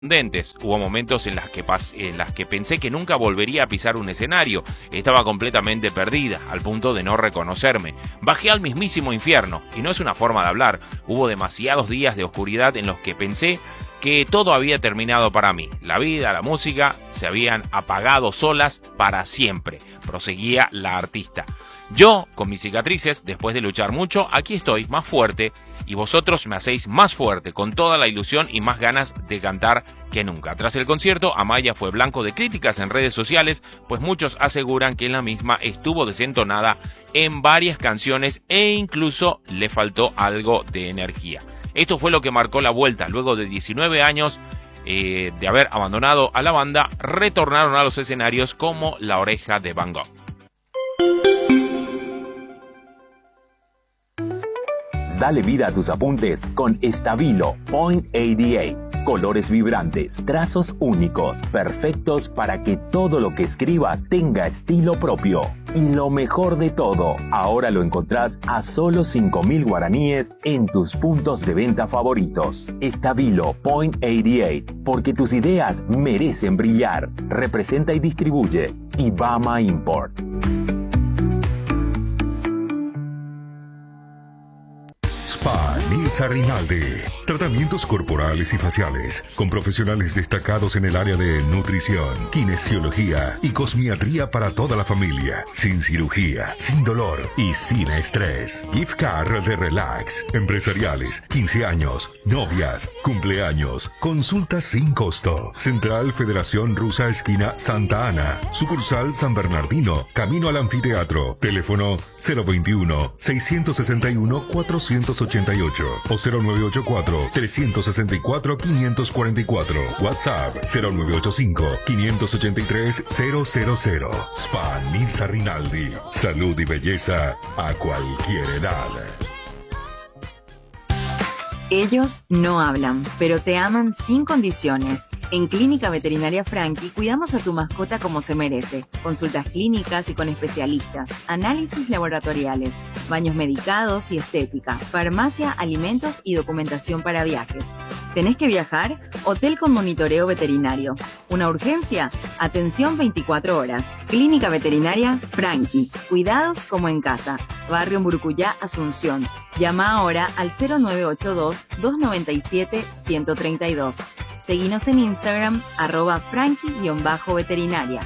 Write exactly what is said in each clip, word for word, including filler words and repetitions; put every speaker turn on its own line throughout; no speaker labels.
Dentes. Hubo momentos en las, que pas en las que pensé que nunca volvería a pisar un escenario. Estaba completamente perdida, al punto de no reconocerme. Bajé al mismísimo infierno, y no es una forma de hablar. Hubo demasiados días de oscuridad en los que pensé que todo había terminado para mí. La vida, la música, se habían apagado solas para siempre. Proseguía la artista. Yo, con mis cicatrices, después de luchar mucho, aquí estoy, más fuerte, y vosotros me hacéis más fuerte, con toda la ilusión y más ganas de cantar que nunca. Tras el concierto, Amaya fue blanco de críticas en redes sociales, pues muchos aseguran que la misma estuvo desentonada en varias canciones e incluso le faltó algo de energía. Esto fue lo que marcó la vuelta. Luego de diecinueve años eh, de haber abandonado a la banda, retornaron a los escenarios como La Oreja de Van Gogh.
Dale vida a tus apuntes con Stabilo Point ochenta y ocho. Colores vibrantes, trazos únicos, perfectos para que todo lo que escribas tenga estilo propio. Y lo mejor de todo, ahora lo encontrás a solo cinco mil guaraníes en tus puntos de venta favoritos. Stabilo Point ochenta y ocho, porque tus ideas merecen brillar. Representa y distribuye Ibama Import.
Spa Nilsa Rinaldi. Tratamientos corporales y faciales con profesionales destacados en el área de nutrición, kinesiología y cosmiatría para toda la familia. Sin cirugía, sin dolor y sin estrés. Gift card de relax. Empresariales, quince años, novias, cumpleaños. Consultas sin costo. Central Federación Rusa esquina Santa Ana. Sucursal San Bernardino. Camino al anfiteatro. Teléfono cero veintiuno, seiscientos sesenta y uno, cuatrocientos ochenta y ocho o cero nueve ocho cuatro, trescientos sesenta y cuatro, quinientos cuarenta y cuatro. WhatsApp cero nueve ocho cinco, quinientos ochenta y tres, cero cero cero. Spa Nilsa Rinaldi. Salud y belleza a cualquier edad.
Ellos no hablan, pero te aman sin condiciones. En Clínica Veterinaria Franchi cuidamos a tu mascota como se merece. Consultas clínicas y con especialistas, análisis laboratoriales, baños medicados y estética, farmacia, alimentos y documentación para viajes. ¿Tenés que viajar? Hotel con monitoreo veterinario. ¿Una urgencia? Atención veinticuatro horas. Clínica Veterinaria Franchi. Cuidados como en casa. Barrio Murucuyá, Asunción. Llama ahora al cero nueve ocho dos, dos nueve siete, uno tres dos. Seguinos en Instagram, arroba franchi-veterinaria.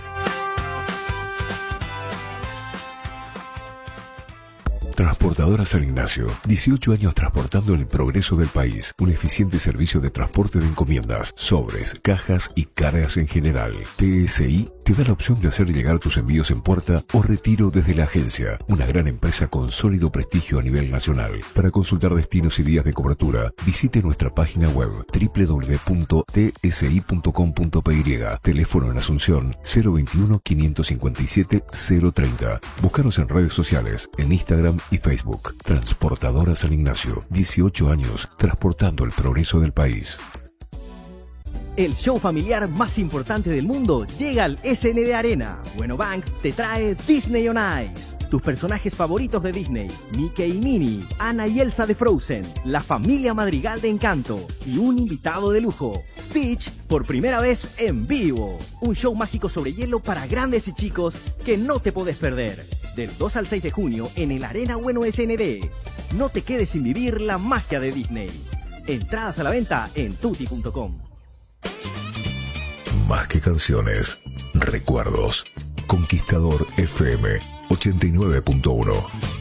Transportadora San Ignacio, dieciocho años transportando el progreso del país. Un eficiente servicio de transporte de encomiendas, sobres, cajas y cargas en general. T S I te da la opción de hacer llegar tus envíos en puerta o retiro desde la agencia. Una gran empresa con sólido prestigio a nivel nacional. Para consultar destinos y días de cobertura, visite nuestra página web doble u doble u doble u punto t s i punto com punto p y. Teléfono en Asunción cero veintiuno, quinientos cincuenta y siete, cero treinta. Búscanos en redes sociales, en Instagram y Facebook. Transportadora San Ignacio, dieciocho años transportando el progreso del país.
El show familiar más importante del mundo llega al S N D Arena. Bueno Bank te trae Disney on Ice. Tus personajes favoritos de Disney, Mickey y Minnie, Anna y Elsa de Frozen, la familia Madrigal de Encanto y un invitado de lujo, Stitch, por primera vez en vivo. Un show mágico sobre hielo para grandes y chicos que no te podés perder. Del dos al seis de junio en el Arena Bueno S N D. No te quedes sin vivir la magia de Disney. Entradas a la venta en tutti punto com.
Más que canciones, recuerdos. Conquistador F M ochenta y nueve punto uno.